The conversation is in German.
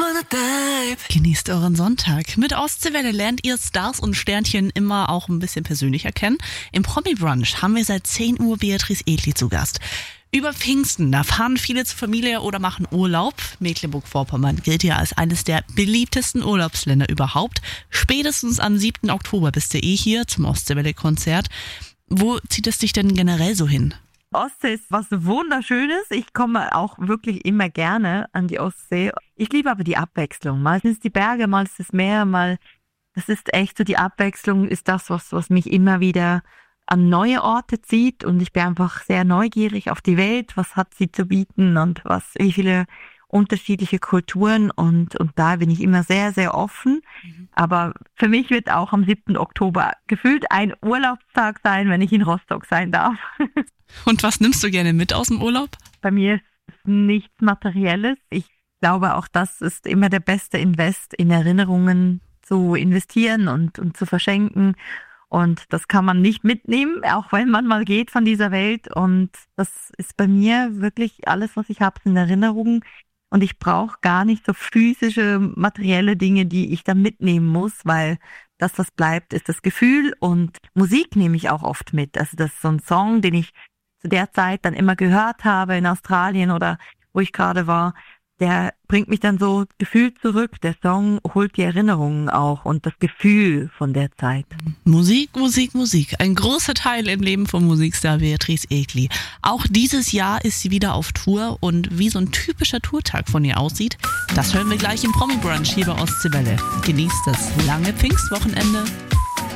Genießt euren Sonntag. Mit Ostseewelle lernt ihr Stars und Sternchen immer auch ein bisschen persönlicher kennen. Im Promi-Brunch haben wir seit 10 Uhr Beatrice Egli zu Gast. Über Pfingsten, da fahren viele zur Familie oder machen Urlaub. Mecklenburg-Vorpommern gilt ja als eines der beliebtesten Urlaubsländer überhaupt. Spätestens am 7. Oktober bist du hier zum Ostseewelle-Konzert. Wo zieht es dich denn generell so hin? Ostsee ist was Wunderschönes. Ich komme auch wirklich immer gerne an die Ostsee. Ich liebe aber die Abwechslung. Mal sind es die Berge, mal ist es Meer, das ist echt so, die Abwechslung ist das, was mich immer wieder an neue Orte zieht, und ich bin einfach sehr neugierig auf die Welt. Was hat sie zu bieten und wie viele unterschiedliche Kulturen, und da bin ich immer sehr, sehr offen. Aber für mich wird auch am 7. Oktober gefühlt ein Urlaubstag sein, wenn ich in Rostock sein darf. Und was nimmst du gerne mit aus dem Urlaub? Bei mir ist es nichts Materielles. Ich glaube, auch das ist immer der beste Invest, in Erinnerungen zu investieren und zu verschenken. Und das kann man nicht mitnehmen, auch wenn man mal geht von dieser Welt. Und das ist bei mir wirklich alles, was ich habe, sind Erinnerungen. Und ich brauche gar nicht so physische, materielle Dinge, die ich dann mitnehmen muss, weil das, was bleibt, ist das Gefühl. Und Musik nehme ich auch oft mit. Also das ist so ein Song, den ich zu der Zeit dann immer gehört habe in Australien oder wo ich gerade war. Der bringt mich dann so gefühlt zurück. Der Song holt die Erinnerungen auch und das Gefühl von der Zeit. Musik, Musik, Musik. Ein großer Teil im Leben von Musikstar Beatrice Egli. Auch dieses Jahr ist sie wieder auf Tour, und wie so ein typischer Tourtag von ihr aussieht, das hören wir gleich im Promi-Brunch hier bei Ostseewelle. Genießt das lange Pfingstwochenende.